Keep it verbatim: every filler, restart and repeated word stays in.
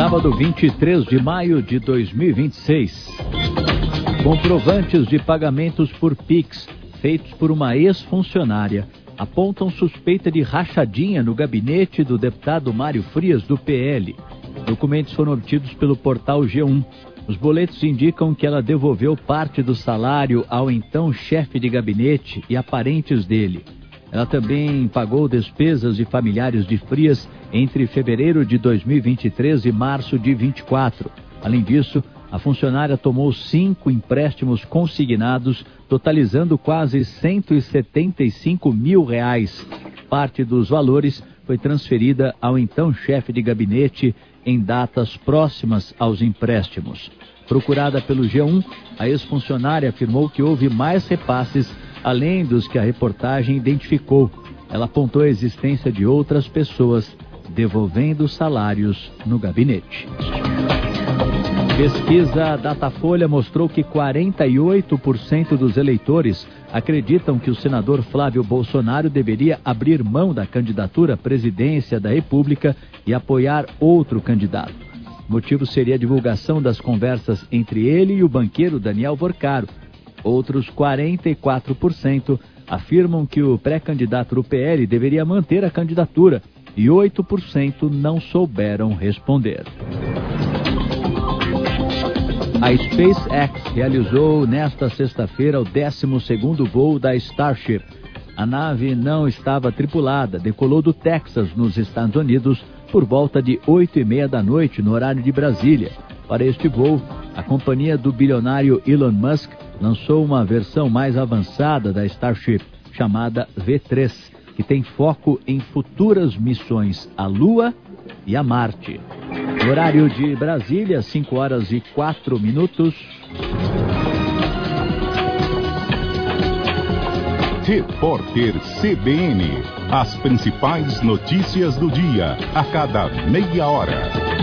Sábado, vinte e três de maio de dois mil e vinte e seis. Comprovantes de pagamentos por Pix, feitos por uma ex-funcionária, apontam suspeita de rachadinha no gabinete do deputado Mário Frias, do P L. Documentos foram obtidos pelo portal G um. Os boletos indicam que ela devolveu parte do salário ao então chefe de gabinete e a parentes dele. Ela também pagou despesas de familiares de Frias entre fevereiro de dois mil e vinte e três e março de vinte e quatro. Além disso, a funcionária tomou cinco empréstimos consignados, totalizando quase cento e setenta e cinco mil reais. Parte dos valores foi transferida ao então chefe de gabinete em datas próximas aos empréstimos. Procurada pelo G um, a ex-funcionária afirmou que houve mais repasses além dos que a reportagem identificou. Ela apontou a existência de outras pessoas devolvendo salários no gabinete. Pesquisa Datafolha mostrou que quarenta e oito por cento dos eleitores acreditam que o senador Flávio Bolsonaro deveria abrir mão da candidatura à presidência da República e apoiar outro candidato. O motivo seria a divulgação das conversas entre ele e o banqueiro Daniel Vorcaro. Outros quarenta e quatro por cento afirmam que o pré-candidato do P L deveria manter a candidatura e oito por cento não souberam responder. A SpaceX realizou nesta sexta-feira o décimo segundo voo da Starship. A nave não estava tripulada, decolou do Texas, nos Estados Unidos, por volta de oito e meia da noite, no horário de Brasília. Para este voo, a companhia do bilionário Elon Musk lançou uma versão mais avançada da Starship, chamada V três, que tem foco em futuras missões à Lua e a Marte. No horário de Brasília, cinco horas e quatro minutos. Repórter C B N. As principais notícias do dia, a cada meia hora.